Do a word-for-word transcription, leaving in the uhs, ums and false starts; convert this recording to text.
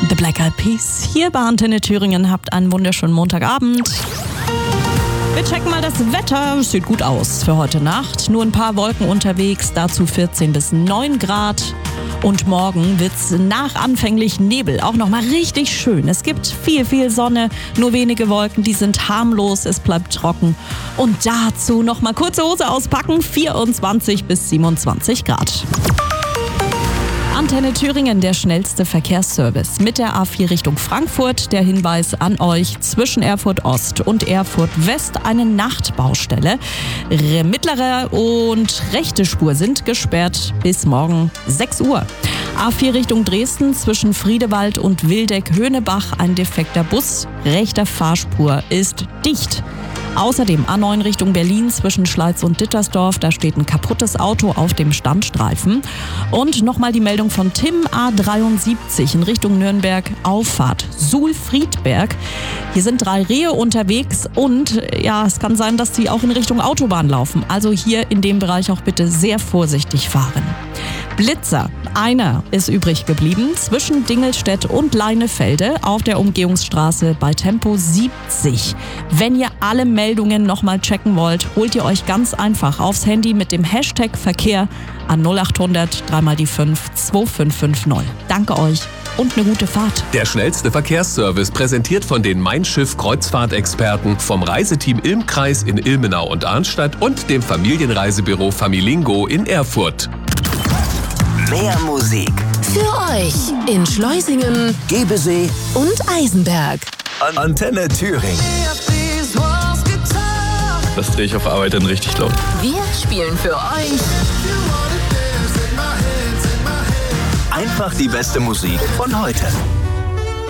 The Black Eyed Peas hier bei Antenne Thüringen. Habt einen wunderschönen Montagabend. Wir checken mal das Wetter. Es sieht gut aus für heute Nacht. Nur ein paar Wolken unterwegs, dazu vierzehn bis neun Grad. Und morgen wird's nach anfänglich Nebel auch nochmal richtig schön. Es gibt viel, viel Sonne, nur wenige Wolken, die sind harmlos, es bleibt trocken. Und dazu nochmal kurze Hose auspacken, vierundzwanzig bis siebenundzwanzig Grad. Antenne Thüringen, der schnellste Verkehrsservice. Mit der A vier Richtung Frankfurt. Der Hinweis an euch: zwischen Erfurt Ost und Erfurt West eine Nachtbaustelle. Mittlere und rechte Spur sind gesperrt bis morgen sechs Uhr. A vier Richtung Dresden zwischen Friedewald und Wildeck-Höhnebach ein defekter Bus. Rechter Fahrspur ist dicht. Außerdem A neun Richtung Berlin zwischen Schleiz und Dittersdorf, da steht ein kaputtes Auto auf dem Standstreifen. Und nochmal die Meldung von Tim, A dreiundsiebzig in Richtung Nürnberg, Auffahrt Suhl-Friedberg. Hier sind drei Rehe unterwegs und ja, es kann sein, dass die auch in Richtung Autobahn laufen. Also hier in dem Bereich auch bitte sehr vorsichtig fahren. Blitzer, einer ist übrig geblieben zwischen Dingelstedt und Leinefelde auf der Umgehungsstraße bei Tempo siebzig. Wenn ihr alle Meldungen nochmal checken wollt, holt ihr euch ganz einfach aufs Handy mit dem Hashtag Verkehr an null acht hundert drei mal die fünf zwei fünf fünf null. Danke euch und eine gute Fahrt. Der schnellste Verkehrsservice, präsentiert von den Mein Schiff Kreuzfahrtexperten vom Reiseteam Ilmkreis in Ilmenau und Arnstadt und dem Familienreisebüro Familingo in Erfurt. Mehr Musik für euch in Schleusingen, Gebesee und Eisenberg. An Antenne Thüringen. Das drehe ich auf Arbeit dann richtig laut. Wir spielen für euch Einfach die beste Musik von heute.